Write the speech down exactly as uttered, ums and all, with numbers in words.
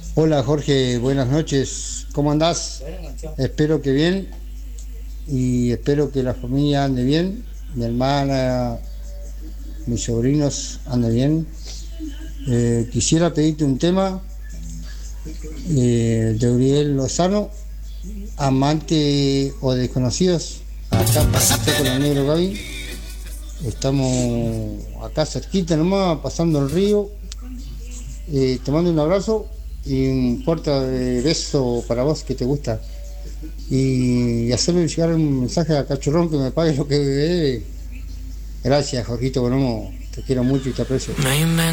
Hola Jorge, buenas noches. ¿Cómo andás? Espero que bien y espero que la familia ande bien. Mi hermana, mis sobrinos anden bien. Eh, quisiera pedirte un tema eh, de Uriel Lozano, Amante o Desconocidos. Acá pasé con el negro Gaby. Estamos acá cerquita nomás, pasando el río. Eh, te mando un abrazo y un fuerte beso para vos que te gusta. Y hacerle llegar un mensaje a Cachorrón que me pague lo que debe. Gracias, Jorgito Bonomo. Te quiero mucho y te aprecio.